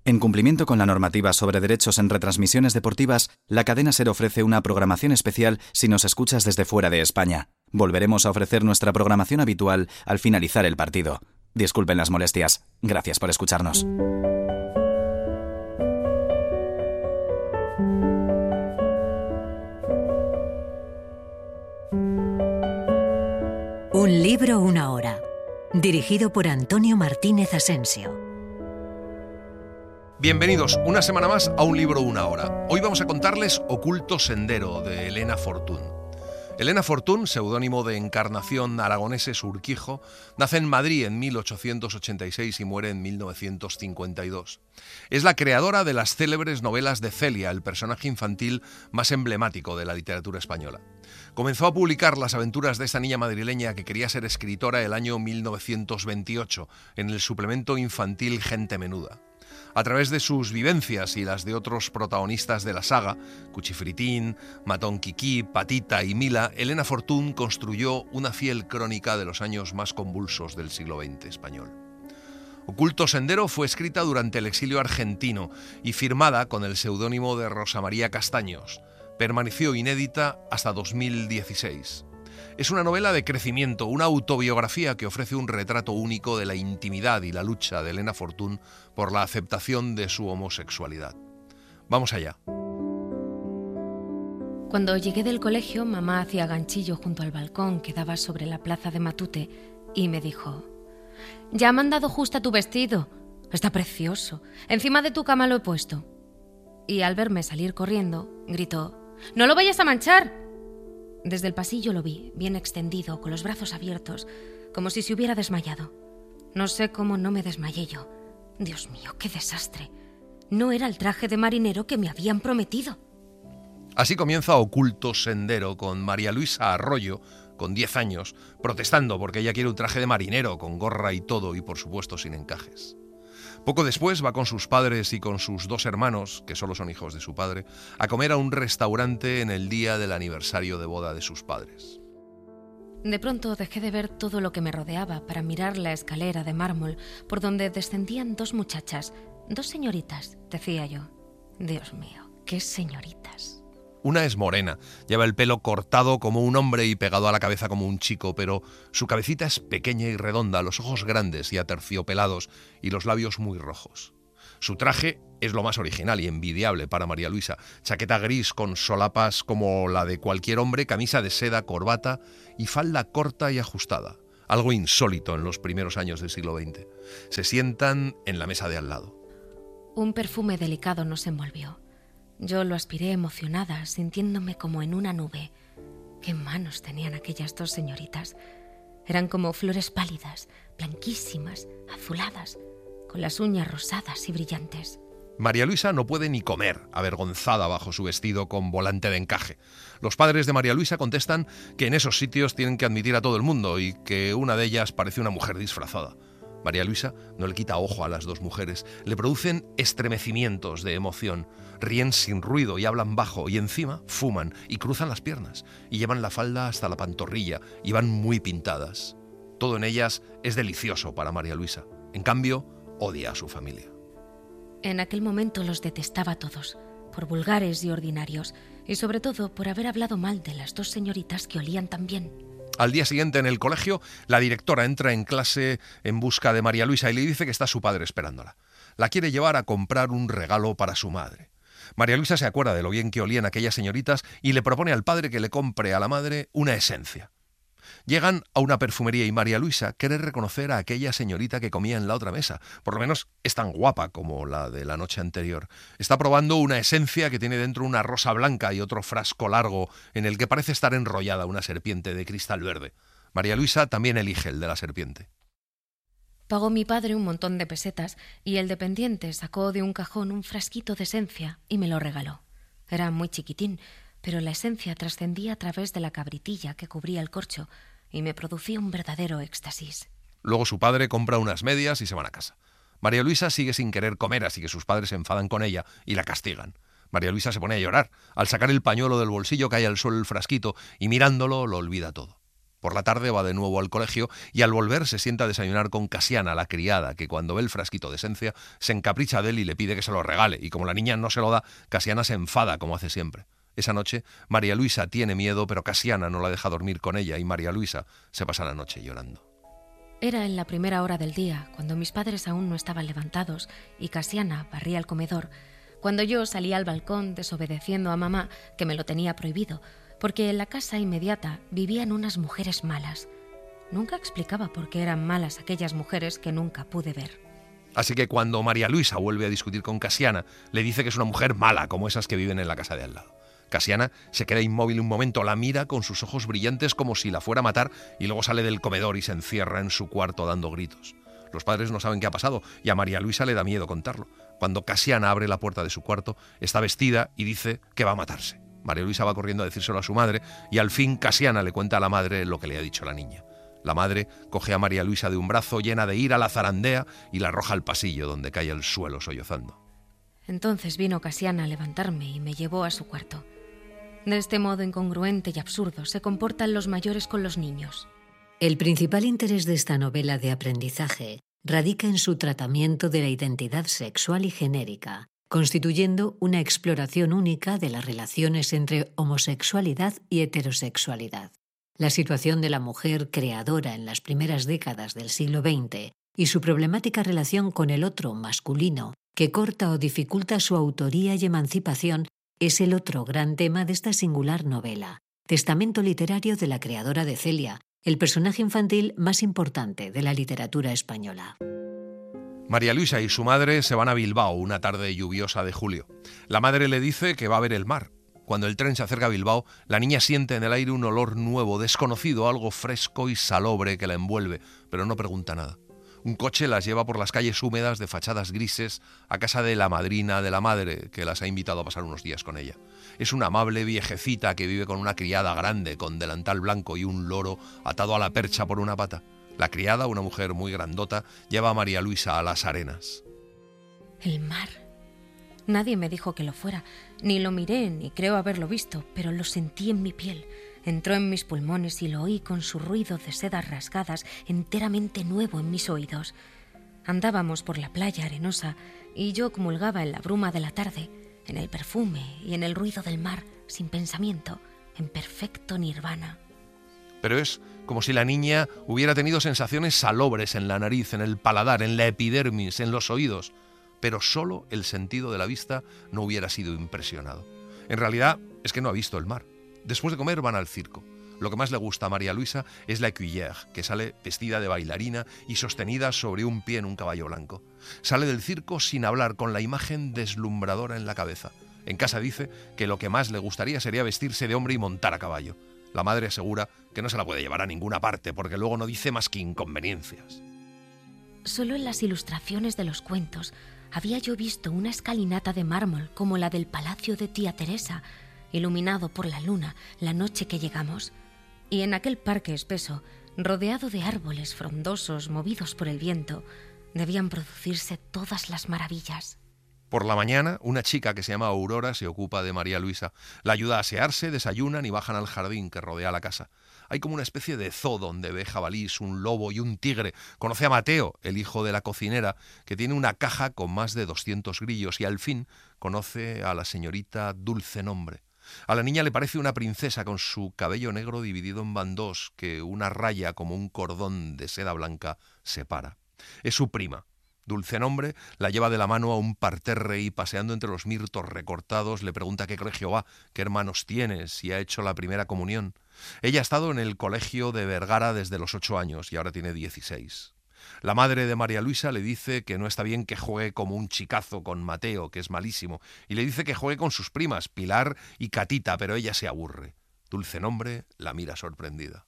En cumplimiento con la normativa sobre derechos en retransmisiones deportivas, la cadena SER ofrece una programación especial si nos escuchas desde fuera de España. Volveremos a ofrecer nuestra programación habitual al finalizar el partido. Disculpen las molestias. Gracias por escucharnos. Un libro, una hora. Dirigido por Antonio Martínez Asensio. Bienvenidos una semana más a Un libro, una hora. Hoy vamos a contarles Oculto Sendero, de Elena Fortún. Elena Fortún, seudónimo de Encarnación Aragoneses Urquijo, nace en Madrid en 1886 y muere en 1952. Es la creadora de las célebres novelas de Celia, el personaje infantil más emblemático de la literatura española. Comenzó a publicar las aventuras de esta niña madrileña que quería ser escritora el año 1928 en el suplemento infantil Gente Menuda. A través de sus vivencias y las de otros protagonistas de la saga, Cuchifritín, Matón Kikí, Patita y Mila, Elena Fortún construyó una fiel crónica de los años más convulsos del siglo XX español. Oculto Sendero fue escrita durante el exilio argentino y firmada con el seudónimo de Rosa María Castaños. Permaneció inédita hasta 2016. Es una novela de crecimiento, una autobiografía que ofrece un retrato único de la intimidad y la lucha de Elena Fortún por la aceptación de su homosexualidad. Vamos allá. Cuando llegué del colegio, mamá hacía ganchillo junto al balcón que daba sobre la plaza de Matute y me dijo: «Ya me han dado justa tu vestido. Está precioso. Encima de tu cama lo he puesto». Y al verme salir corriendo, gritó: «¡No lo vayas a manchar!». Desde el pasillo lo vi, bien extendido, con los brazos abiertos, como si se hubiera desmayado. No sé cómo no me desmayé yo. Dios mío, qué desastre. No era el traje de marinero que me habían prometido. Así comienza Oculto Sendero, con María Luisa Arroyo, con 10 años, protestando porque ella quiere un traje de marinero, con gorra y todo, y por supuesto sin encajes. Poco después va con sus padres y con sus 2 hermanos, que solo son hijos de su padre, a comer a un restaurante en el día del aniversario de boda de sus padres. De pronto dejé de ver todo lo que me rodeaba para mirar la escalera de mármol por donde descendían 2 muchachas, 2 señoritas, decía yo. Dios mío, qué señoritas. Una es morena, lleva el pelo cortado como un hombre y pegado a la cabeza como un chico, pero su cabecita es pequeña y redonda, los ojos grandes y aterciopelados y los labios muy rojos. Su traje es lo más original y envidiable para María Luisa: chaqueta gris con solapas como la de cualquier hombre, camisa de seda, corbata y falda corta y ajustada, algo insólito en los primeros años del siglo XX. Se sientan en la mesa de al lado. Un perfume delicado nos envolvió. Yo lo aspiré emocionada, sintiéndome como en una nube. Qué manos tenían aquellas 2 señoritas. Eran como flores pálidas, blanquísimas, azuladas, con las uñas rosadas y brillantes. María Luisa no puede ni comer, avergonzada bajo su vestido con volante de encaje. Los padres de María Luisa contestan que en esos sitios tienen que admitir a todo el mundo y que una de ellas parece una mujer disfrazada. María Luisa no le quita ojo a las 2 mujeres, le producen estremecimientos de emoción, ríen sin ruido y hablan bajo, y encima fuman y cruzan las piernas y llevan la falda hasta la pantorrilla y van muy pintadas. Todo en ellas es delicioso para María Luisa. En cambio, odia a su familia. En aquel momento los detestaba a todos, por vulgares y ordinarios, y sobre todo por haber hablado mal de las 2 señoritas que olían tan bien. Al día siguiente en el colegio, la directora entra en clase en busca de María Luisa y le dice que está su padre esperándola. La quiere llevar a comprar un regalo para su madre. María Luisa se acuerda de lo bien que olían aquellas señoritas y le propone al padre que le compre a la madre una esencia. Llegan a una perfumería y María Luisa quiere reconocer a aquella señorita que comía en la otra mesa. Por lo menos es tan guapa como la de la noche anterior. Está probando una esencia que tiene dentro una rosa blanca y otro frasco largo en el que parece estar enrollada una serpiente de cristal verde. María Luisa también elige el de la serpiente. Pagó mi padre un montón de pesetas y el dependiente sacó de un cajón un frasquito de esencia y me lo regaló. Era muy chiquitín, pero la esencia trascendía a través de la cabritilla que cubría el corcho y me producía un verdadero éxtasis. Luego su padre compra unas medias y se van a casa. María Luisa sigue sin querer comer, así que sus padres se enfadan con ella y la castigan. María Luisa se pone a llorar. Al sacar el pañuelo del bolsillo cae al suelo el frasquito y mirándolo lo olvida todo. Por la tarde va de nuevo al colegio y al volver se sienta a desayunar con Casiana, la criada, que cuando ve el frasquito de esencia se encapricha de él y le pide que se lo regale. Y como la niña no se lo da, Casiana se enfada, como hace siempre. Esa noche, María Luisa tiene miedo, pero Casiana no la deja dormir con ella y María Luisa se pasa la noche llorando. Era en la primera hora del día, cuando mis padres aún no estaban levantados y Casiana barría el comedor, cuando yo salía al balcón desobedeciendo a mamá, que me lo tenía prohibido, porque en la casa inmediata vivían unas mujeres malas. Nunca explicaba por qué eran malas aquellas mujeres que nunca pude ver. Así que cuando María Luisa vuelve a discutir con Casiana, le dice que es una mujer mala, como esas que viven en la casa de al lado. Casiana se queda inmóvil un momento, la mira con sus ojos brillantes como si la fuera a matar y luego sale del comedor y se encierra en su cuarto dando gritos. Los padres no saben qué ha pasado y a María Luisa le da miedo contarlo. Cuando Casiana abre la puerta de su cuarto, está vestida y dice que va a matarse. María Luisa va corriendo a decírselo a su madre y al fin Casiana le cuenta a la madre lo que le ha dicho la niña. La madre coge a María Luisa de un brazo llena de ira, la zarandea y la arroja al pasillo, donde cae al suelo sollozando. Entonces vino Casiana a levantarme y me llevó a su cuarto. De este modo incongruente y absurdo se comportan los mayores con los niños. El principal interés de esta novela de aprendizaje radica en su tratamiento de la identidad sexual y genérica, constituyendo una exploración única de las relaciones entre homosexualidad y heterosexualidad. La situación de la mujer creadora en las primeras décadas del siglo XX y su problemática relación con el otro masculino, que corta o dificulta su autoría y emancipación, es el otro gran tema de esta singular novela, testamento literario de la creadora de Celia, el personaje infantil más importante de la literatura española. María Luisa y su madre se van a Bilbao una tarde lluviosa de julio. La madre le dice que va a ver el mar. Cuando el tren se acerca a Bilbao, la niña siente en el aire un olor nuevo, desconocido, algo fresco y salobre que la envuelve, pero no pregunta nada. Un coche las lleva por las calles húmedas de fachadas grises a casa de la madrina de la madre, que las ha invitado a pasar unos días con ella. Es una amable viejecita que vive con una criada grande, con delantal blanco y un loro atado a la percha por una pata. La criada, una mujer muy grandota, lleva a María Luisa a las arenas. El mar. Nadie me dijo que lo fuera, ni lo miré, ni creo haberlo visto, pero lo sentí en mi piel. Entró en mis pulmones y lo oí con su ruido de sedas rasgadas, enteramente nuevo en mis oídos. Andábamos por la playa arenosa y yo comulgaba en la bruma de la tarde, en el perfume y en el ruido del mar, sin pensamiento, en perfecto nirvana. Pero es como si la niña hubiera tenido sensaciones salobres en la nariz, en el paladar, en la epidermis, en los oídos, pero solo el sentido de la vista no hubiera sido impresionado. En realidad es que no ha visto el mar. Después de comer van al circo. Lo que más le gusta a María Luisa es la écuyère, que sale vestida de bailarina y sostenida sobre un pie en un caballo blanco. Sale del circo sin hablar, con la imagen deslumbradora en la cabeza. En casa dice que lo que más le gustaría sería vestirse de hombre y montar a caballo. La madre asegura que no se la puede llevar a ninguna parte porque luego no dice más que inconveniencias. Solo en las ilustraciones de los cuentos había yo visto una escalinata de mármol como la del palacio de tía Teresa, iluminado por la luna la noche que llegamos. Y en aquel parque espeso, rodeado de árboles frondosos movidos por el viento, debían producirse todas las maravillas. Por la mañana, una chica que se llama Aurora se ocupa de María Luisa. La ayuda a asearse, desayunan y bajan al jardín que rodea la casa. Hay como una especie de zoo donde ve jabalís, un lobo y un tigre. Conoce a Mateo, el hijo de la cocinera, que tiene una caja con más de 200 grillos, y al fin conoce a la señorita Dulce Nombre. A la niña le parece una princesa con su cabello negro dividido en bandos que una raya como un cordón de seda blanca separa. Es su prima. Dulce Nombre la lleva de la mano a un parterre y, paseando entre los mirtos recortados, le pregunta qué colegio va, qué hermanos tiene, si ha hecho la primera comunión. Ella ha estado en el colegio de Vergara desde los 8 años y ahora tiene 16. La madre de María Luisa le dice que no está bien que juegue como un chicazo con Mateo, que es malísimo, y le dice que juegue con sus primas, Pilar y Catita, pero ella se aburre. Dulce Nombre la mira sorprendida.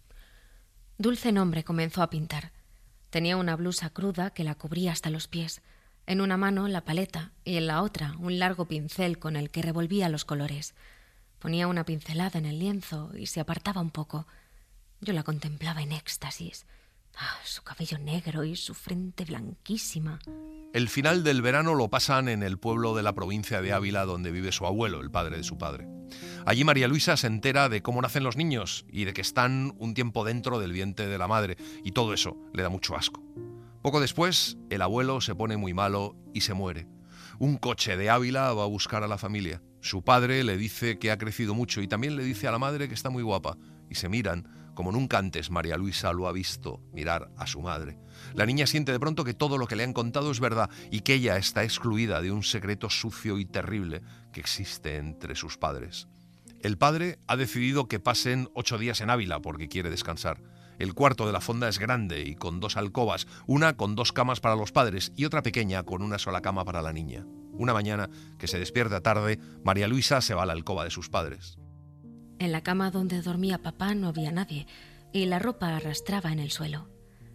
Dulce Nombre comenzó a pintar. Tenía una blusa cruda que la cubría hasta los pies. En una mano la paleta y en la otra un largo pincel con el que revolvía los colores. Ponía una pincelada en el lienzo y se apartaba un poco. Yo la contemplaba en éxtasis. Su cabello negro y su frente blanquísima. El final del verano lo pasan en el pueblo de la provincia de Ávila donde vive su abuelo, el padre de su padre. Allí María Luisa se entera de cómo nacen los niños y de que están un tiempo dentro del vientre de la madre, y todo eso le da mucho asco. Poco después, el abuelo se pone muy malo y se muere. Un coche de Ávila va a buscar a la familia. Su padre le dice que ha crecido mucho y también le dice a la madre que está muy guapa, y se miran como nunca antes María Luisa lo ha visto mirar a su madre. La niña siente de pronto que todo lo que le han contado es verdad y que ella está excluida de un secreto sucio y terrible que existe entre sus padres. El padre ha decidido que pasen 8 días en Ávila porque quiere descansar. El cuarto de la fonda es grande y con 2 alcobas, una con 2 camas para los padres y otra pequeña con una sola cama para la niña. Una mañana, que se despierta tarde, María Luisa se va a la alcoba de sus padres. En la cama donde dormía papá no había nadie y la ropa arrastraba en el suelo.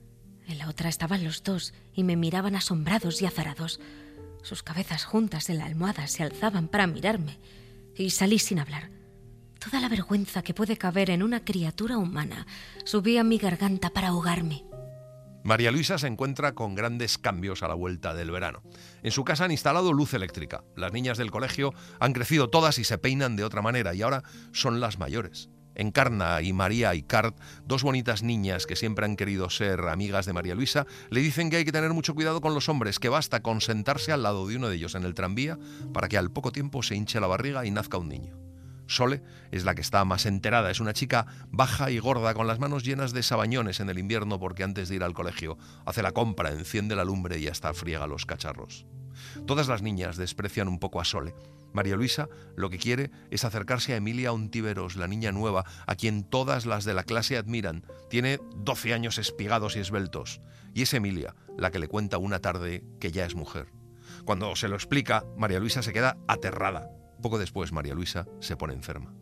En la otra estaban los dos y me miraban asombrados y azarados. Sus cabezas juntas en la almohada se alzaban para mirarme y salí sin hablar. Toda la vergüenza que puede caber en una criatura humana subía a mi garganta para ahogarme. María Luisa se encuentra con grandes cambios a la vuelta del verano. En su casa han instalado luz eléctrica. Las niñas del colegio han crecido todas y se peinan de otra manera y ahora son las mayores. Encarna y María Icart, 2 bonitas niñas que siempre han querido ser amigas de María Luisa, le dicen que hay que tener mucho cuidado con los hombres, que basta con sentarse al lado de uno de ellos en el tranvía para que al poco tiempo se hinche la barriga y nazca un niño. Sole es la que está más enterada, es una chica baja y gorda con las manos llenas de sabañones en el invierno porque antes de ir al colegio hace la compra, enciende la lumbre y hasta friega los cacharros. Todas las niñas desprecian un poco a Sole. María Luisa lo que quiere es acercarse a Emilia Ontiveros, la niña nueva, a quien todas las de la clase admiran. Tiene 12 años espigados y esbeltos. Y es Emilia la que le cuenta una tarde que ya es mujer. Cuando se lo explica, María Luisa se queda aterrada. Poco después, María Luisa se pone enferma.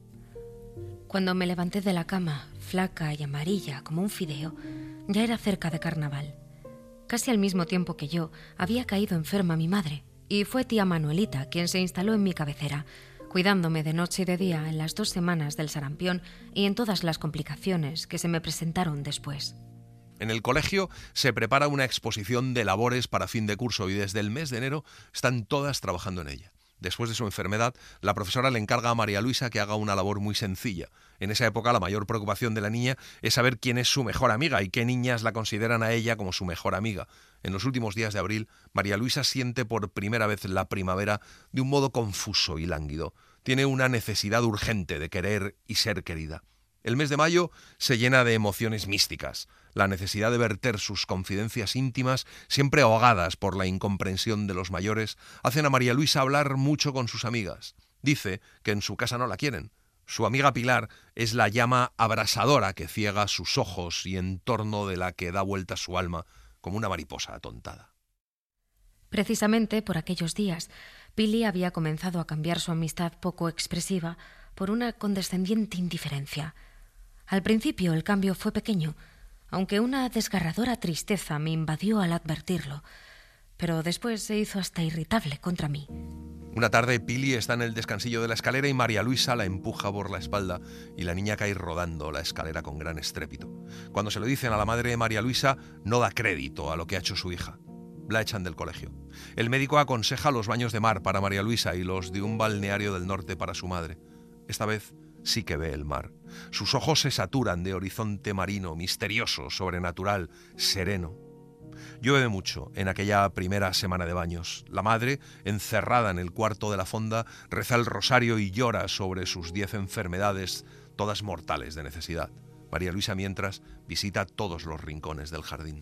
Cuando me levanté de la cama, flaca y amarilla como un fideo, ya era cerca de carnaval. Casi al mismo tiempo que yo, había caído enferma mi madre, y fue tía Manuelita quien se instaló en mi cabecera, cuidándome de noche y de día en las 2 semanas del sarampión y en todas las complicaciones que se me presentaron después. En el colegio se prepara una exposición de labores para fin de curso y desde el mes de enero están todas trabajando en ella. Después de su enfermedad, la profesora le encarga a María Luisa que haga una labor muy sencilla. En esa época la mayor preocupación de la niña es saber quién es su mejor amiga y qué niñas la consideran a ella como su mejor amiga. En los últimos días de abril, María Luisa siente por primera vez la primavera de un modo confuso y lánguido. Tiene una necesidad urgente de querer y ser querida. El mes de mayo se llena de emociones místicas. La necesidad de verter sus confidencias íntimas, siempre ahogadas por la incomprensión de los mayores, hacen a María Luisa hablar mucho con sus amigas. Dice que en su casa no la quieren. Su amiga Pilar es la llama abrasadora que ciega sus ojos y en torno de la que da vuelta su alma como una mariposa atontada. Precisamente por aquellos días, Pili había comenzado a cambiar su amistad poco expresiva por una condescendiente indiferencia. Al principio el cambio fue pequeño, aunque una desgarradora tristeza me invadió al advertirlo, pero después se hizo hasta irritable contra mí. Una tarde Pili está en el descansillo de la escalera y María Luisa la empuja por la espalda y la niña cae rodando la escalera con gran estrépito. Cuando se lo dicen a la madre de María Luisa, no da crédito a lo que ha hecho su hija. La echan del colegio. El médico aconseja los baños de mar para María Luisa y los de un balneario del norte para su madre. Esta vez sí que ve el mar. Sus ojos se saturan de horizonte marino, misterioso, sobrenatural, sereno. Llueve mucho en aquella primera semana de baños. La madre, encerrada en el cuarto de la fonda, reza el rosario y llora sobre sus 10 enfermedades, todas mortales de necesidad. María Luisa, mientras, visita todos los rincones del jardín.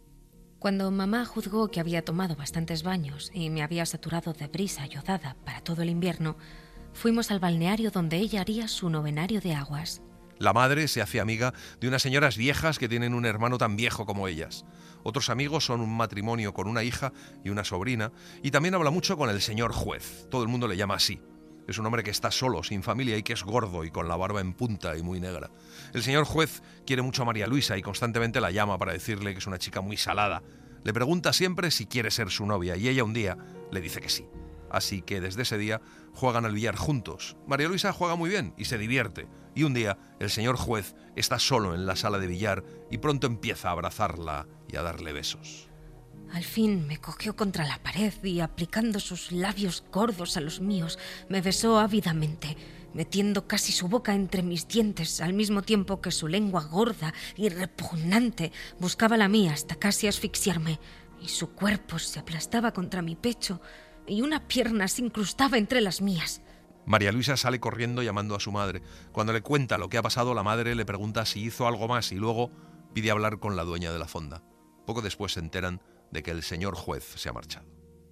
Cuando mamá juzgó que había tomado bastantes baños y me había saturado de brisa yodada para todo el invierno, fuimos al balneario donde ella haría su novenario de aguas. La madre se hace amiga de unas señoras viejas que tienen un hermano tan viejo como ellas. Otros amigos son un matrimonio con una hija y una sobrina, y también habla mucho con el señor juez. Todo el mundo le llama así. Es un hombre que está solo, sin familia y que es gordo y con la barba en punta y muy negra. El señor juez quiere mucho a María Luisa y constantemente la llama para decirle que es una chica muy salada. Le pregunta siempre si quiere ser su novia y ella un día le dice que sí. Así que desde ese día juegan al billar juntos. María Luisa juega muy bien y se divierte. Y un día el señor juez está solo en la sala de billar y pronto empieza a abrazarla y a darle besos. Al fin me cogió contra la pared y, aplicando sus labios gordos a los míos, me besó ávidamente, metiendo casi su boca entre mis dientes, al mismo tiempo que su lengua gorda y repugnante buscaba la mía hasta casi asfixiarme, y su cuerpo se aplastaba contra mi pecho y una pierna se incrustaba entre las mías. María Luisa sale corriendo llamando a su madre. Cuando le cuenta lo que ha pasado, la madre le pregunta si hizo algo más y luego pide hablar con la dueña de la fonda. Poco después se enteran de que el señor juez se ha marchado.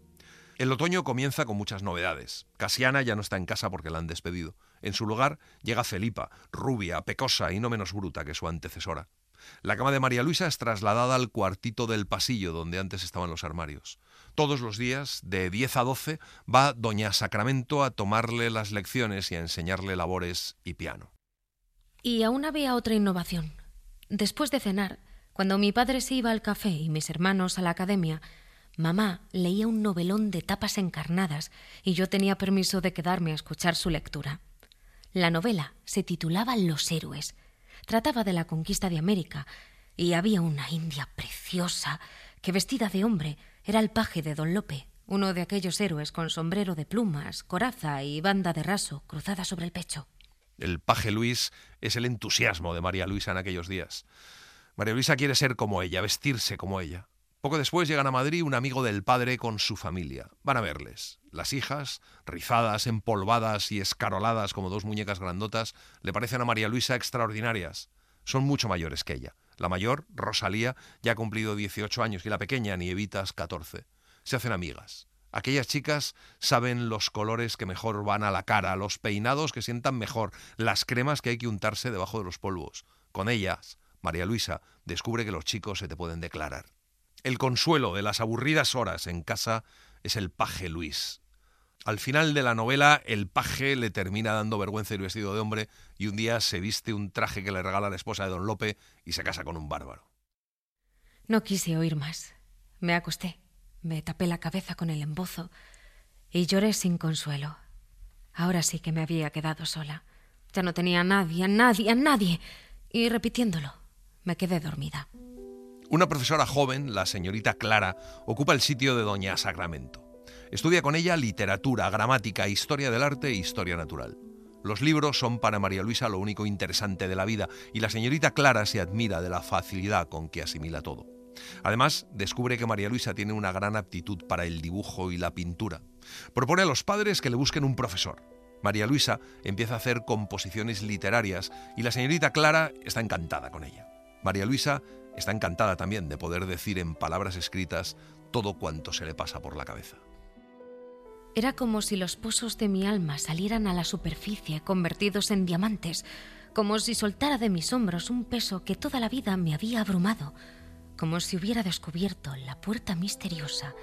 El otoño comienza con muchas novedades. Casiana ya no está en casa porque la han despedido. En su lugar llega Felipa, rubia, pecosa y no menos bruta que su antecesora. La cama de María Luisa es trasladada al cuartito del pasillo donde antes estaban los armarios. Todos los días, de 10 a 12, va doña Sacramento a tomarle las lecciones y a enseñarle labores y piano. Y aún había otra innovación. Después de cenar, cuando mi padre se iba al café y mis hermanos a la academia, mamá leía un novelón de tapas encarnadas y yo tenía permiso de quedarme a escuchar su lectura. La novela se titulaba Los héroes. Trataba de la conquista de América y había una india preciosa que, vestida de hombre, era el paje de don Lope, uno de aquellos héroes con sombrero de plumas, coraza y banda de raso cruzada sobre el pecho. El paje Luis es el entusiasmo de María Luisa en aquellos días. María Luisa quiere ser como ella, vestirse como ella. Poco después llegan a Madrid un amigo del padre con su familia. Van a verles. Las hijas, rizadas, empolvadas y escaroladas como dos muñecas grandotas, le parecen a María Luisa extraordinarias. Son mucho mayores que ella. La mayor, Rosalía, ya ha cumplido 18 años y la pequeña, Nievitas, 14. Se hacen amigas. Aquellas chicas saben los colores que mejor van a la cara, los peinados que sientan mejor, las cremas que hay que untarse debajo de los polvos. Con ellas, María Luisa descubre que los chicos se te pueden declarar. El consuelo de las aburridas horas en casa es el paje Luis. Al final de la novela, el paje le termina dando vergüenza ir vestido de hombre y un día se viste un traje que le regala la esposa de don Lope y se casa con un bárbaro. No quise oír más. Me acosté, me tapé la cabeza con el embozo y lloré sin consuelo. Ahora sí que me había quedado sola. Ya no tenía a nadie. Y repitiéndolo, me quedé dormida. Una profesora joven, la señorita Clara, ocupa el sitio de doña Sacramento. Estudia con ella literatura, gramática, historia del arte e historia natural. Los libros son para María Luisa lo único interesante de la vida y la señorita Clara se admira de la facilidad con que asimila todo. Además, descubre que María Luisa tiene una gran aptitud para el dibujo y la pintura. Propone a los padres que le busquen un profesor. María Luisa empieza a hacer composiciones literarias y la señorita Clara está encantada con ella. María Luisa está encantada también de poder decir en palabras escritas todo cuanto se le pasa por la cabeza. Era como si los pozos de mi alma salieran a la superficie convertidos en diamantes, como si soltara de mis hombros un peso que toda la vida me había abrumado, como si hubiera descubierto la puerta misteriosa